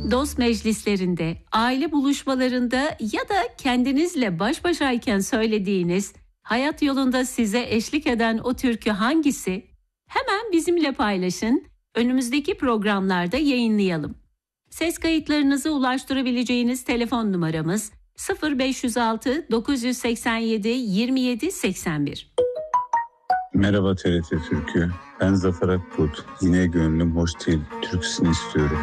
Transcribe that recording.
Dost meclislerinde, aile buluşmalarında ya da kendinizle baş başayken söylediğiniz, hayat yolunda size eşlik eden o türkü hangisi? Hemen bizimle paylaşın, önümüzdeki programlarda yayınlayalım. Ses kayıtlarınızı ulaştırabileceğiniz telefon numaramız 0506 987 27 81. Merhaba TRT Türkü. Ben Zafer Akbulut. Yine gönlüm hoş değil. Türküsünü istiyorum.